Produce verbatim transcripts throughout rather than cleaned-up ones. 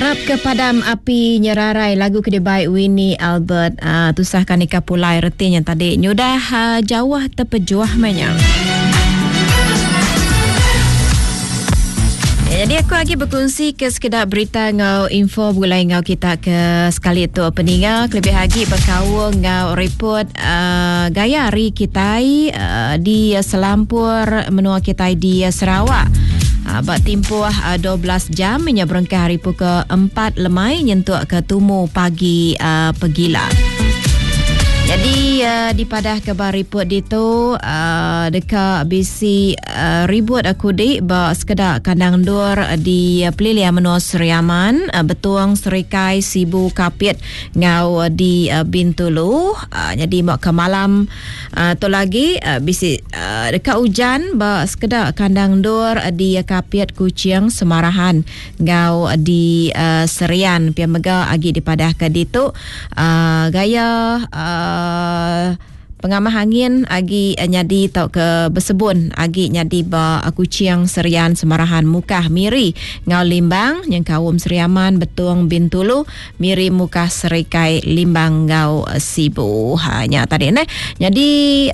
Harap ke padam api nyerarai lagu kedebai Winnie Albert uh, tusahkan ika pulai reti yang tadi nyudah uh, jauh terpejuah menya. Ya, jadi aku lagi berkongsi ke sekedar berita ngau info bulai ngau kita ke sekali itu peninga lebih lagi berkawal ngau report uh, gaya hari kita uh, di Selampur menua kita di Sarawak. Abak tempoh uh, dua belas jam menyeberang ke hari pukul empat lemai nyentuk ke Tumu pagi uh, pegila. Jadi uh, di padah kabar report itu uh, dekat bisi uh, ribut akudi ba sekedar kandang dur di uh, Pelilian menua Seriaman uh, betuang serikai sibu kapit ngau di uh, Bintulu. Uh, jadi mak ke malam uh, tu lagi uh, bisi uh, dekat hujan ba sekedar kandang dur uh, di uh, kapit Kuching Semarahan ngau uh, di uh, Serian pia mega agi di padah ke ditu uh, gaya uh, Uh, pengamah angin agi uh, nyadi tau ke bersebun agi nyadi ba Kuching Serian Semarahan Mukah Miri ngau Limbang yang kawum Seriaman Betuang Bintulu Miri Mukah Serikai Limbang ngau uh, Sibu hanya tadi ne jadi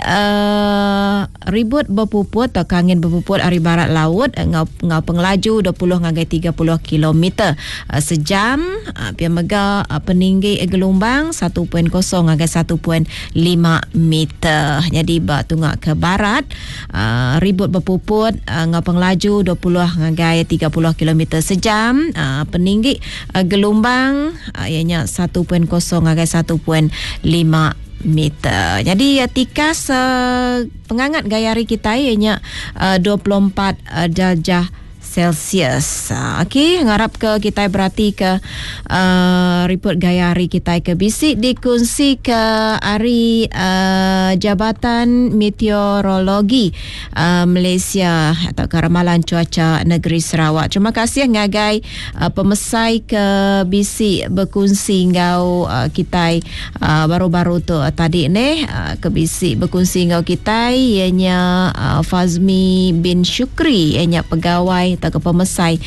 uh, ribut berpuput atau angin berpuput dari barat laut uh, ngau ngau pengelaju dua puluh ngagai tiga puluh kilometer uh, sejam uh, pia mega uh, peninggi uh, gelombang satu perpuluhan kosong ngagai satu perpuluhan lima meter. Jadi ba tunggak ke barat uh, ribut berpuput uh, ngau pengelaju dua puluh ngagai tiga puluh kilometer sejam uh, peninggi uh, gelombang uh, ianya satu perpuluhan kosong ngagai satu perpuluhan lima meter. Jadi uh, tikas uh, pengangat gaya hari kita ianya uh, dua puluh empat uh, darjah Celsius. Uh, Okey, ngarap ke kita berarti ke uh, report gaya hari kita ke bisik dikongsi ke hari uh, Jabatan Meteorologi uh, Malaysia atau ke Ramalan Cuaca Negeri Sarawak. Terima kasih ngagai uh, pemesai ke bisik berkongsi ngau uh, kita uh, baru-baru tu uh, tadi ni uh, ke bisik berkongsi ngau kita ianya uh, Fazmi bin Syukri ianya pegawai ke pemesai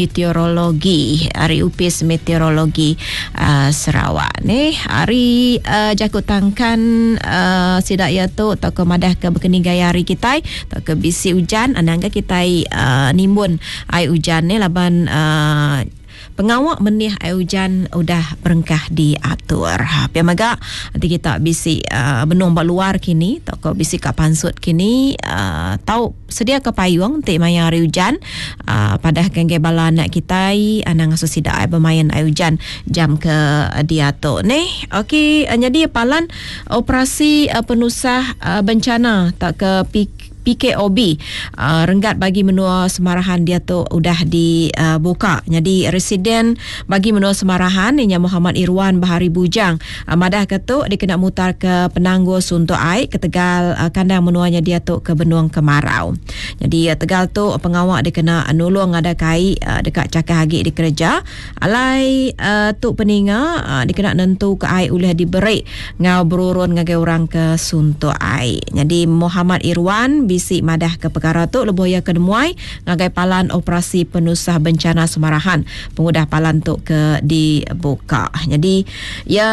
meteorologi hari Upis Meteorologi uh, Sarawak ni hari uh, jakut tangkan uh, sidak ya tu atau ke madah ke berkeni gaya hari kita atau ke bisi hujan anangga kita uh, nimbun ai hujan ni laban uh, pengawak menih air hujan udah berengkah diatur. Ha, pia maga nanti kita bisi uh, benung bak luar kini tak ko bisi kat pansut kini uh, tahu sedia ke payung te maya air hujan uh, pada kengge bala anak kita anang asu sida ai bermain air hujan jam ke uh, diatur ni. Okey, uh, jadi palan operasi uh, penusah uh, bencana tak ke P- P K O B uh, renggat bagi menua Semarahan dia tu udah dibuka. Uh, Jadi residen bagi menua Semarahan ianya Muhammad Irwan Bahari Bujang uh, madah ketuk dia kena mutar ke Penanggur Suntuk Air ke Tegal uh, kandang menuanya dia tu ke Benuang Kemarau. Jadi uh, Tegal tu pengawak dia kena uh, nulung ada kai uh, dekat cakar hagi di kerja. Alai uh, tu peninga uh, dia kena nentu ke air oleh diberi ngau berurun ngagai orang ke Suntuk Air. Jadi Muhammad Irwan bisi madah ke perkara tu leboya kedemuai ngagai palan operasi penusah bencana Semarahan pengudah palan tu ke dibuka. Jadi ya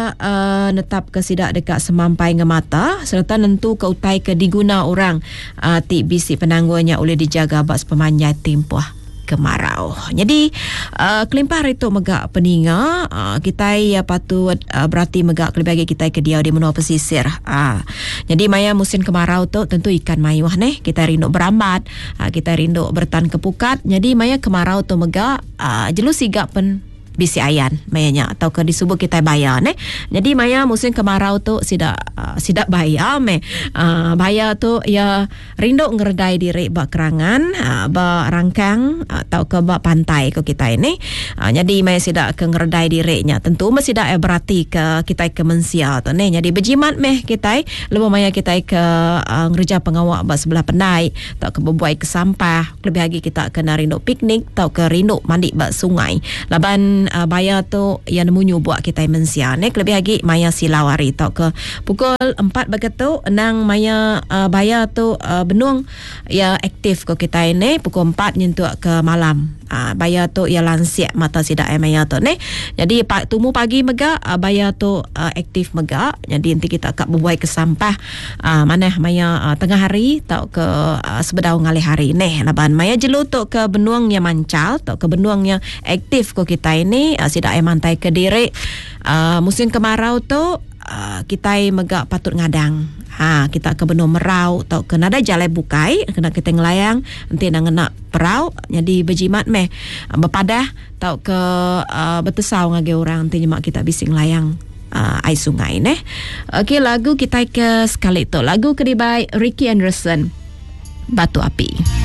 uh, netap ke sidak dekat semampai ngemata serta nentu ke utai ke diguna orang uh, ti bisi penanggungnya oleh dijaga bak pemanjai tempoh kemarau. Jadi uh, kelimpah itu megak peninga uh, kita ya patut uh, berarti megak lebih bagi kita ke dia di menua pesisir. Uh, jadi maya musim kemarau tu tentu ikan mayuh nih kita rindu berambat, uh, kita rindu bertan kepukat. Jadi maya kemarau tu megak uh, jelus sigak pen bisi ayan mayanya atau ke disubuk kita bayar ne. Jadi maya musim kemarau tu sidak uh, sidak bayar me uh, bayar tu ya rindu ngeredai diri bak kerangan uh, bak rangkang atau ke bak pantai ke kita ini uh, jadi maya sidak ke ngeredai dirinya tentu mesti dak berarti ke kita ke mensia tu ne. Jadi berjimat meh kita lebih maya kita ke uh, ngerja pengawak bak sebelah pendai atau ke berbuai ke sampah lebih lagi kita kena rindu piknik atau ke rindu mandi bak sungai laban uh, bayar tu yang munyu buat kita mensia ni lebih lagi maya silawari tau ke pukul empat begitu nang maya uh, bayar tu uh, benung ya aktif ko kita ini pukul empat nyentuh ke malam uh, bayar tu ia lansiak mata sidak ai maya tu ne. Jadi pak tumu pagi mega uh, bayar tu uh, aktif mega. Jadi nanti kita akan berbuai ke sampah uh, mana maya uh, tengah hari tau ke uh, sebedau ngalih hari ne. Laban maya jelu tu ke benuang yang mancal tau ke benuang yang aktif ko kita ini uh, sidak ai mantai ke diri uh, musim kemarau tu Uh, kita mega patut ngadang. Ha, kita ke benua merau atau ke nada jalai bukai kena kita ngelayang nanti nak ngena perau jadi berjimat meh uh, berpadah tau ke uh, betesau ngage orang nanti nyemak kita bising layang uh, ai sungai neh. Okey, lagu kita ke sekali tu lagu kedibai Ricky Anderson Batu Api.